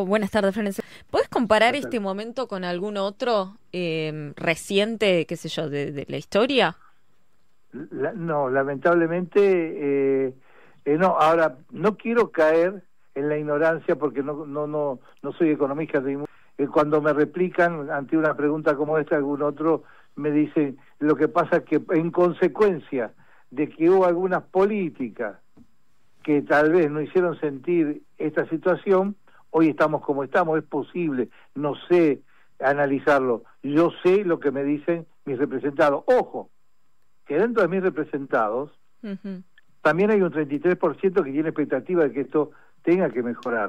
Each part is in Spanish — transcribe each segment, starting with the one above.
buenas tardes, Florencia. ¿Puedes comparar este momento con algún otro reciente, qué sé yo, de la historia? No, lamentablemente no. Ahora, no quiero caer en la ignorancia porque no soy economista. Cuando me replican ante una pregunta como esta, algún otro me dice, lo que pasa es que en consecuencia de que hubo algunas políticas que tal vez no hicieron sentir esta situación, hoy estamos como estamos. Es posible, no sé analizarlo. Yo sé lo que me dicen mis representados. Ojo, que dentro de mis representados también hay un 33% que tiene expectativa de que esto tenga que mejorar.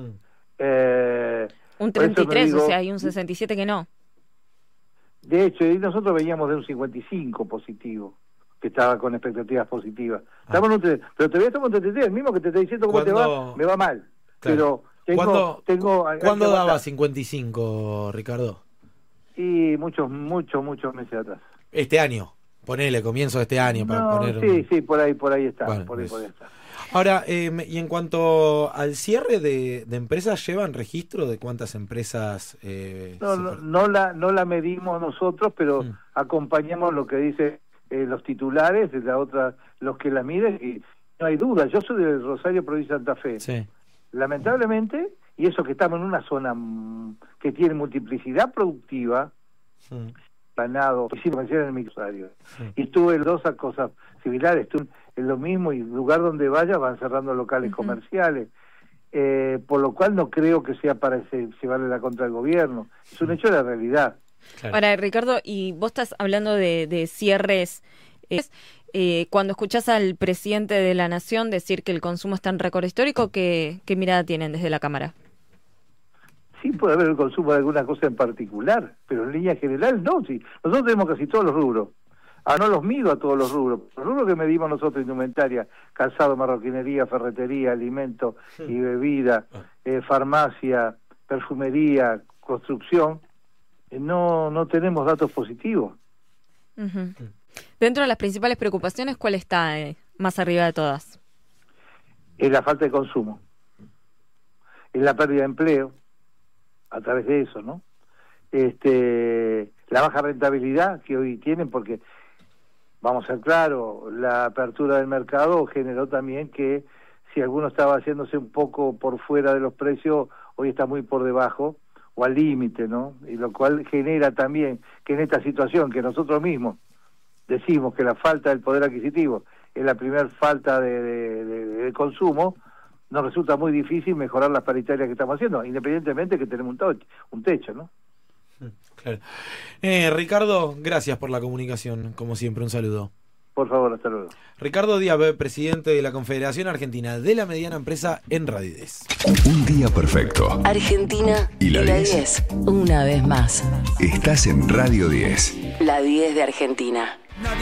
Un 33, digo, o sea, hay un 67 que no. De hecho, nosotros veníamos de un 55 positivo, que estaba con expectativas positivas. Estamos en un 3, pero todavía estamos en 33, el mismo que te está diciendo cómo te va, me va mal. Claro. Pero ¿Cuándo daba 55, Ricardo? Y muchos meses atrás. Este año, ponele, comienzo de este año. Para poner sí, por ahí está. Bueno, por ahí está. Ahora, y en cuanto al cierre de empresas, ¿llevan registro de cuántas empresas? No la medimos nosotros, pero acompañamos lo que dicen los titulares, de la otra, los que la miden, y no hay duda. Yo soy de Rosario, provincia de Santa Fe. Sí. Lamentablemente, y eso que estamos en una zona que tiene multiplicidad productiva, ganado, en mi Rosario, y estuve en dos cosas similares, estuve en lo mismo, y el lugar donde vaya van cerrando locales comerciales, por lo cual no creo que sea para llevarle la contra al gobierno, es un hecho de la realidad. Claro. Ahora, Ricardo, y vos estás hablando de cierres, cuando escuchás al presidente de la Nación decir que el consumo está en récord histórico, ¿qué mirada tienen desde la Cámara? Sí puede haber el consumo de alguna cosa en particular, pero en línea general no. Sí. Nosotros tenemos casi todos los rubros. No los mido a todos los rubros. Los rubros que medimos nosotros, indumentaria, calzado, marroquinería, ferretería, alimento y bebida, farmacia, perfumería, construcción, no tenemos datos positivos. Dentro de las principales preocupaciones, ¿cuál está más arriba de todas? Es la falta de consumo. Es la pérdida de empleo a través de eso, ¿no? La baja rentabilidad que hoy tienen, porque, vamos a ser claros, la apertura del mercado generó también que si alguno estaba haciéndose un poco por fuera de los precios, hoy está muy por debajo o al límite, ¿no? Y lo cual genera también que en esta situación que nosotros mismos decimos que la falta del poder adquisitivo es la primer falta de consumo, nos resulta muy difícil mejorar las paritarias que estamos haciendo, independientemente que tenemos un techo, ¿no? Claro. Ricardo, gracias por la comunicación, como siempre, un saludo. Por favor, hasta luego. Ricardo Díaz, presidente de la Confederación Argentina de la Mediana Empresa en Radio 10. Un día perfecto. Argentina y la 10. Una vez más. Estás en Radio 10. La 10 de Argentina.